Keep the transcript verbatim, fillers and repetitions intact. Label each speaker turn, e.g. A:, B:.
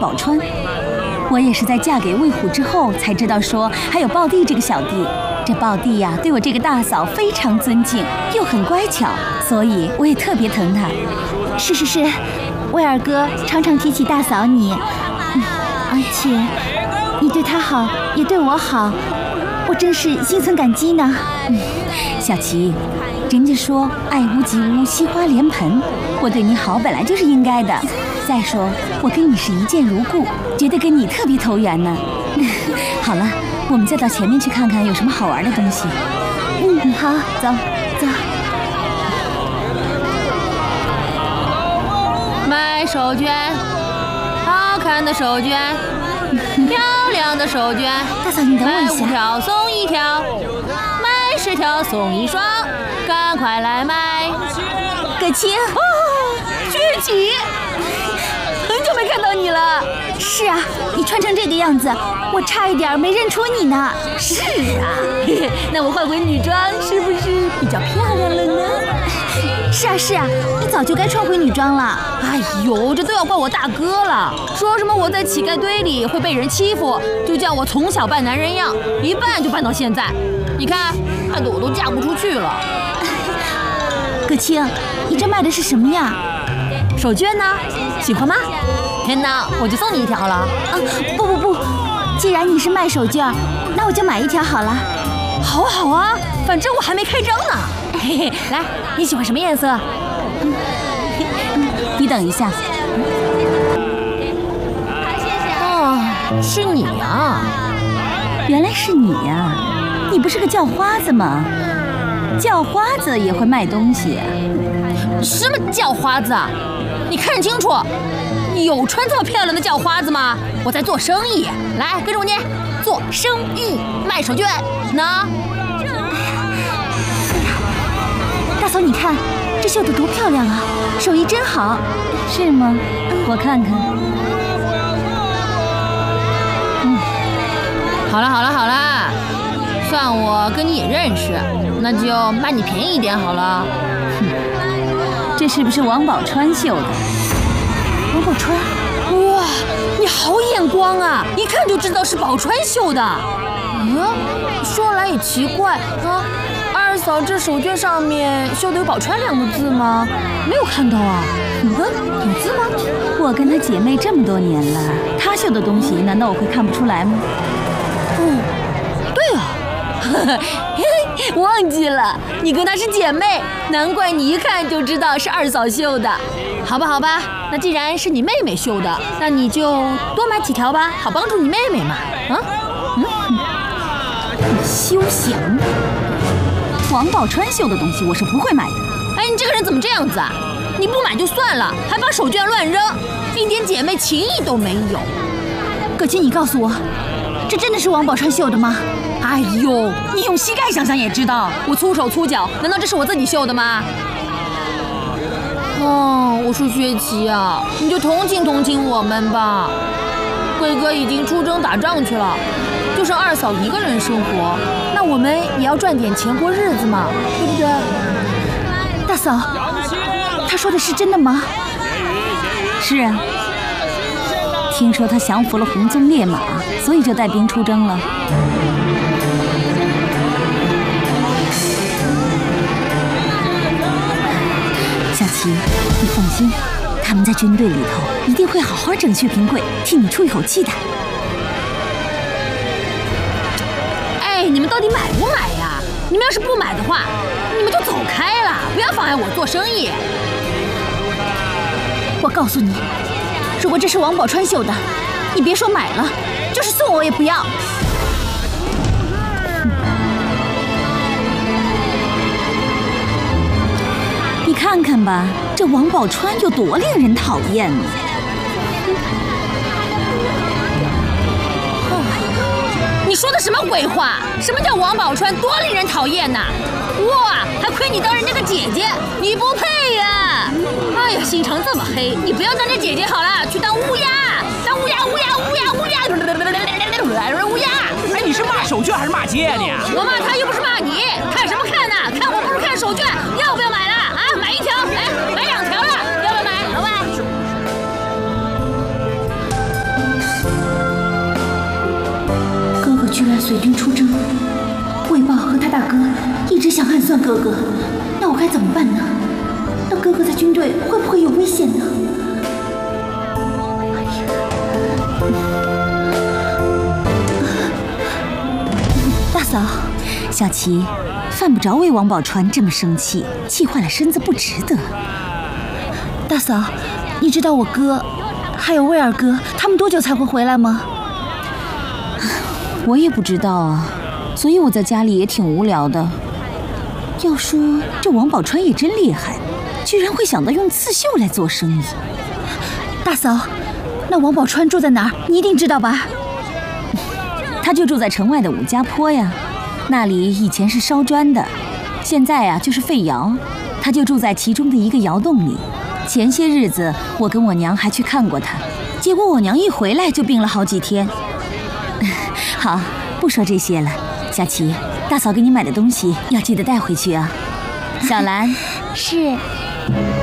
A: 宝川。我也是在嫁给魏虎之后才知道说还有豹弟这个小弟。这豹弟呀、啊，对我这个大嫂非常尊敬，又很乖巧，所以我也特别疼他。
B: 是是是，魏二哥常常提起大嫂你，嗯，而且你对他好，也对我好，我真是心存感激呢。
A: 嗯，小琪，人家说爱屋及乌，惜花莲盆，我对你好本来就是应该的。再说我跟你是一见如故，觉得跟你特别投缘呢。好了，我们再到前面去看看有什么好玩的东西。
B: 嗯，好，走走。
C: 买手绢，好看的手绢，漂亮的手绢。
B: 大嫂，你等我一下。
C: 买五条送一条，买十条送一双，赶快来买。
B: 葛青，
C: 哦，徐琪，很久没看到你了。
B: 是啊，你穿成这个样子，我差一点没认出你呢。
C: 是啊，那我换回女装是不是比较漂亮了呢？
B: 是啊是啊，你早就该穿回女装了。
C: 哎呦，这都要怪我大哥了，说什么我在乞丐堆里会被人欺负，就叫我从小扮男人样，一扮就扮到现在。你看，看得我都嫁不出去了。
B: 葛青，你这卖的是什么呀？
C: 手绢呢？喜欢吗？天哪，我就送你一条了。
B: 啊，不不不，既然你是卖手绢，那我就买一条好了。
C: 好好啊，反正我还没开张呢。嘿嘿，来，你喜欢什么颜色？
A: 嗯嗯、你等一下。
C: 哦，是你啊！
A: 原来是你呀、啊！你不是个叫花子吗？叫花子也会卖东西、啊？
C: 什么叫花子啊？你看清楚，有穿这么漂亮的叫花子吗？我在做生意，来跟着我念，做生意卖手绢呢。
B: 大嫂，你看这绣得多漂亮啊，手艺真好。
A: 是吗？我看看。
C: 嗯，好了好了好了，算我跟你也认识，那就卖你便宜一点好了。
A: 哼，这是不是王宝钏绣的？
B: 王宝钏？
C: 哇，你好眼光啊，一看就知道是宝钏绣的。嗯，说来也奇怪啊。二嫂，这手绢上面绣的有宝钏两个字吗？没有看到啊。
A: 嗯，有字吗？我跟她姐妹这么多年了，她绣的东西难道我会看不出来吗？
C: 哦，对啊，忘记了，你跟她是姐妹，难怪你一看就知道是二嫂绣的。好吧好吧，那既然是你妹妹绣的，那你就多买几条吧，好帮助你妹妹嘛。啊，嗯，
A: 你休想！王宝钏绣的东西我是不会买的。
C: 哎，你这个人怎么这样子啊？你不买就算了，还把手绢乱扔，一点姐妹情谊都没有。
B: 葛青，你告诉我，这真的是王宝钏绣的吗？
C: 哎呦，你用膝盖想想也知道，我粗手粗脚，难道这是我自己绣的吗？哦，我说薛琪啊，你就同情同情我们吧。贵哥已经出征打仗去了，就剩二嫂一个人生活，那我们也要赚点钱过日子嘛，对不对？
B: 大嫂，他说的是真的吗？
A: 是啊，听说他降服了红鬃烈马，所以就带兵出征了。小琪，你放心，他们在军队里头一定会好好整薛平贵，替你出一口气的。
C: 哎，你们到底买不买呀？你们要是不买的话，你们就走开了，不要妨碍我做生意。
B: 我告诉你，如果这是王宝钏绣的，你别说买了，就是送我也不要。
A: 你看看吧，这王宝钏有多令人讨厌呢！
C: 你说的什么鬼话？什么叫王宝钏多令人讨厌呐？哇，还亏你当人家个姐姐，你不配呀！哎呀，心肠这么黑，你不要当这姐姐好了，去当乌鸦，当乌鸦乌鸦乌鸦乌鸦乌鸦！
D: 哎，你是骂手绢还是骂街你？
C: 我骂他又不是骂你，看什么看呢？看我不如看手绢，要不要买了啊？买一条，哎，买两条了，要不要买？老板。
B: 居然随军出征，魏豹和他大哥一直想暗算哥哥，那我该怎么办呢？那哥哥在军队会不会有危险呢？大嫂，
A: 小琪，犯不着为王宝钏这么生气，气坏了身子不值得。
B: 大嫂，你知道我哥还有魏二哥他们多久才会回来吗？
A: 我也不知道啊，所以我在家里也挺无聊的。要说这王宝钏也真厉害，居然会想到用刺绣来做生意。
B: 大嫂，那王宝钏住在哪儿？你一定知道吧？
A: 他就住在城外的武家坡呀，那里以前是烧砖的，现在啊就是废窑，他就住在其中的一个窑洞里。前些日子我跟我娘还去看过他，结果我娘一回来就病了好几天。好，不说这些了，小琪，大嫂给你买的东西要记得带回去啊。小兰，
B: 是。